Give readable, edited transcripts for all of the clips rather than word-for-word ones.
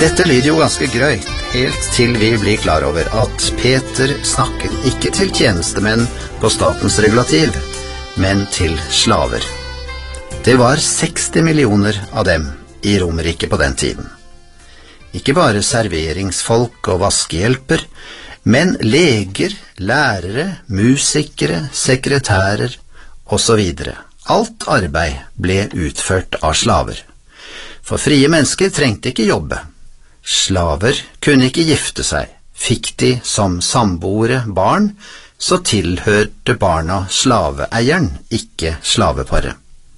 Dette lyder jo ganske grøyt, helt til vi blir klar over at Peter snakket ikke til tjenestemenn på statens regulativ, men til slaver. Det var 60 millioner av dem i Romerriket på den tiden. Ikke bare serveringsfolk og vaskehjelper, men leger, lærere, musikere, sekretærer og så videre. Alt arbeid ble utført av slaver. For frie mennesker trengte ikke jobbe. Slaver kunne ikke gifte seg. Fikk de som samboere barn, så tilhørte barna slaveeieren, ikke slaveparet.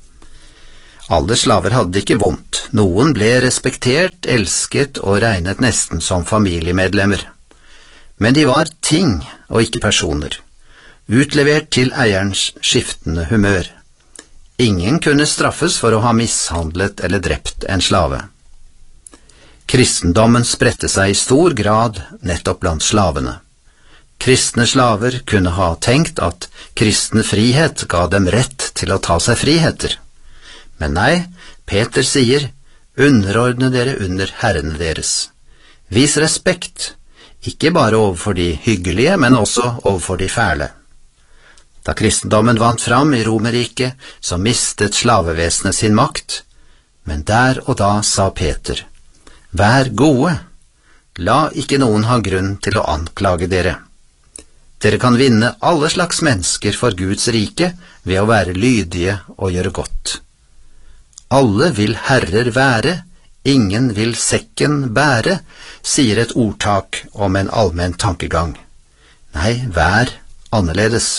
Alle slaver hadde ikke vondt. Noen ble respektert, elsket og regnet nesten som familiemedlemmer. Men de var ting og ikke personer, utlevert til eierens skiftende humør. Ingen kunne straffes for å ha mishandlet eller drept en slave. Kristendommen spredte seg i stor grad nettopp blant slavene. Kristne slaver kunne ha tenkt at kristen frihet ga dem rett til å ta seg friheter. Men nei, Peter sier, underordne dere under herrene deres. Vis respekt, ikke bare overfor de hyggelige, men også overfor de fæle. Da kristendommen vant fram i Romerriket, så mistet slavevesenet sin makt. Men der og da sa Peter, vær gode, la ikke noen ha grunn til å anklage dere. Dere kan vinne alle slags mennesker for Guds rike ved å være lydige og gjøre godt. Alle vil herrer være, ingen vil sekken bære, sier et ordtak om en allmenn tankegang. Nei, vær annerledes.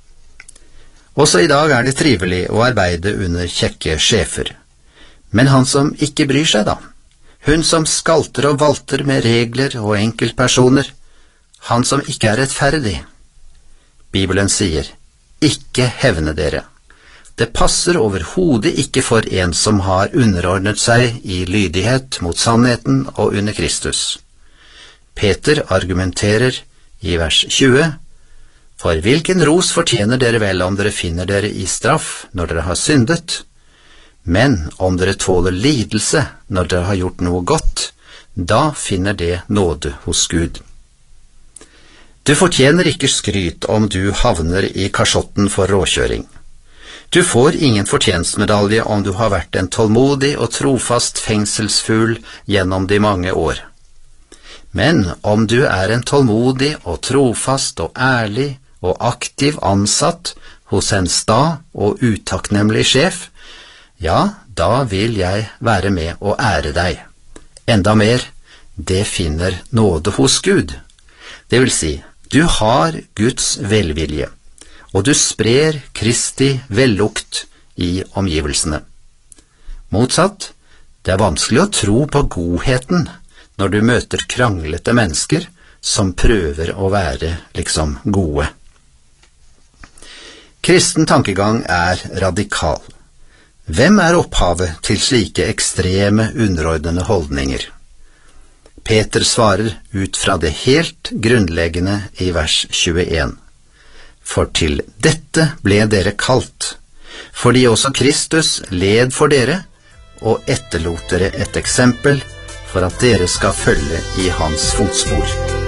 Også i dag er det trivelig å arbeide under kjekke sjefer. Men han som ikke bryr seg da, hun som skalter og valter med regler og enkeltpersoner, han som ikke er rettferdig. Bibelen sier, ikke hevne dere. Det passer overhodet ikke for en som har underordnet seg i lydighet mot sannheten og under Kristus. Peter argumenterer i vers 20, for hvilken ros fortjener dere vel om dere finner dere i straff når dere har syndet? Men om dere tåler lidelse når dere har gjort noe godt, da finner det nåde hos Gud. Du fortjener ikke skryt om du havner i kasjotten for råkjøring. Du får ingen fortjenstmedalje om du har vært en tålmodig og trofast fengselsfugl gjennom de mange år. Men om du er en tålmodig og trofast og ærlig og aktiv ansatt hos en sta og utakknemlig sjef, ja, da vil jeg være med og ære deg. Enda mer, det finner nåde hos Gud. Det vil si, du har Guds velvilje, og du sprer Kristi vellukt i omgivelsene. Motsatt, det er vanskelig å tro på godheten når du møter kranglete mennesker som prøver å være liksom gode. Kristen tankegang er radikal. Hvem er opphavet til slike ekstreme underordnede holdninger? Peter svarer ut fra det helt grunnleggende i vers 21. For til dette ble dere kalt, fordi også Kristus led for dere og etterlot dere et eksempel for at dere skal følge i hans fotspor.